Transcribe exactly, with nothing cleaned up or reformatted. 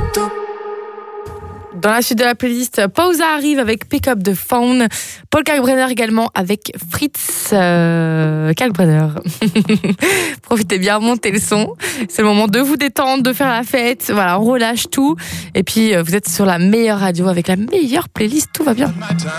Dans la suite de la playlist, Pausa arrive avec Pick Up the Phone. Paul Kalkbrenner également avec Fritz euh, Kalkbrenner. Profitez bien, montez le son. C'est le moment de vous détendre, de faire la fête. Voilà, on relâche tout. Et puis, vous êtes sur la meilleure radio avec la meilleure playlist. Tout va bien.